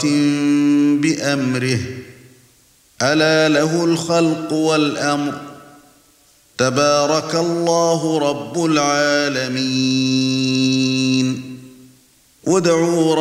بأمره ألا له الخلق والأمر تبارك الله رب العالمين. ودعوا